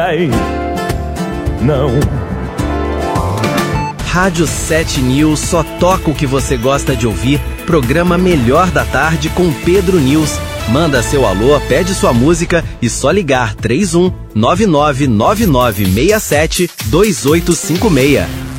Não. Rádio 7 News só toca o que você gosta de ouvir. Programa Melhor da Tarde com Pedro News. Manda seu alô, pede sua música e só ligar 31 999967 2856.